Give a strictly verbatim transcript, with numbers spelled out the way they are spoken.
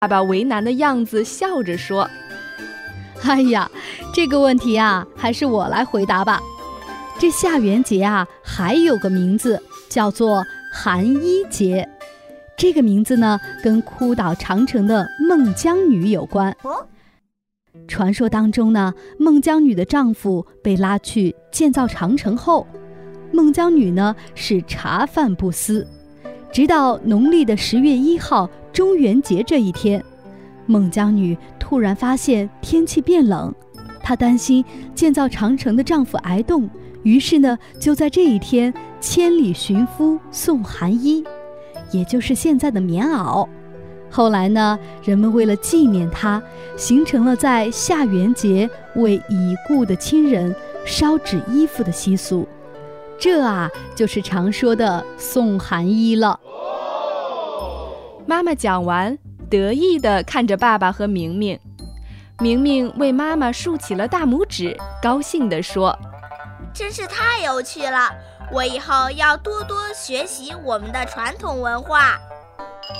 爸爸为难的样子，笑着说： 哎呀，这个问题啊，还是我来回答吧。这下元节啊，还有个名字叫做寒衣节。这个名字呢，跟哭倒长城的孟姜女有关。传说当中呢，孟姜女的丈夫被拉去建造长城后，孟姜女呢是茶饭不思，直到农历的十月一号中元节这一天，孟姜女突然发现天气变冷，她担心建造长城的丈夫挨冻，于是呢就在这一天千里寻夫送寒衣，也就是现在的棉袄。后来呢，人们为了纪念她，形成了在下元节为已故的亲人烧纸衣服的习俗。这啊，就是常说的送寒衣了。 妈妈讲完，得意地看着爸爸和明明。明明为妈妈竖起了大拇指，高兴地说： 真是太有趣了，我以后要多多学习我们的传统文化。